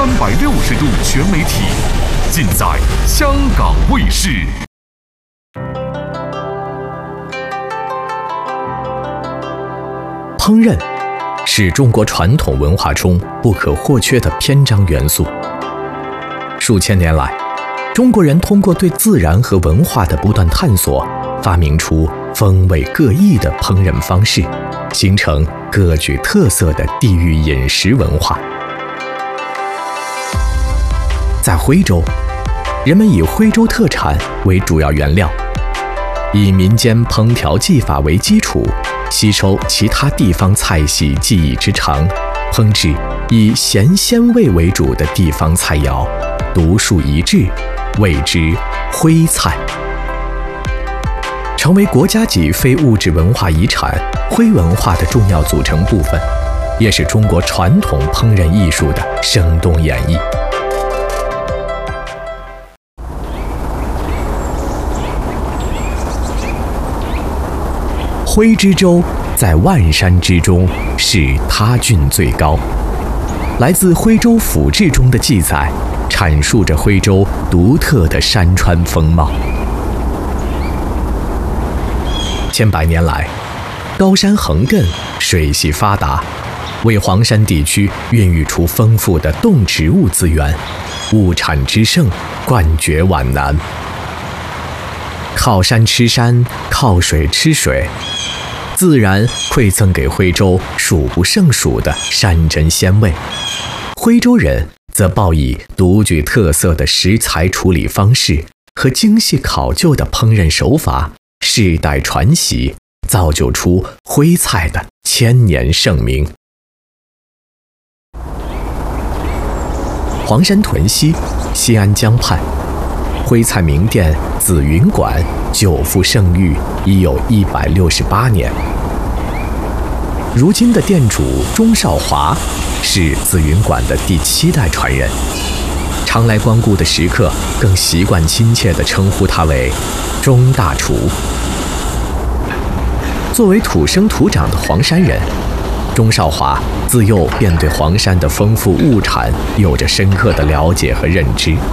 360度全媒体，尽在香港卫视。 烹饪是中国传统文化中不可或缺的篇章元素。数千年来，中国人通过对自然和文化的不断探索，发明出风味各异的烹饪方式，形成各具特色的地域饮食文化。在徽州，人们以徽州特产为主要原料，以民间烹调技法为基础，吸收其他地方菜系技艺之长，烹制以咸鲜味为主的地方菜肴，独树一帜，谓之徽菜。成为国家级非物质文化遗产徽文化的重要组成部分，也是中国传统烹饪艺术的生动演绎。徽之州在万山之中，是他郡最高。来自徽州府志中的记载，阐述着徽州独特的山川风貌。千百年来，高山横亘，水系发达，为黄山地区孕育出丰富的动植物资源，物产之盛，冠绝皖南。靠山吃山，靠水吃水，自然馈赠给徽州数不胜数的山珍鲜味。徽州人则报以独具特色的食材处理方式和精细考究的烹饪手法，世代传习，造就出徽菜的千年盛名。黄山屯溪，西安江畔，徽菜名店紫云馆久负盛誉，已有168年。如今的店主钟少华是紫云馆的第7代传人，常来光顾的食客更习惯亲切地称呼他为钟大厨。作为土生土长的黄山人，钟少华自幼便对黄山的丰富物产有着深刻的了解和认知。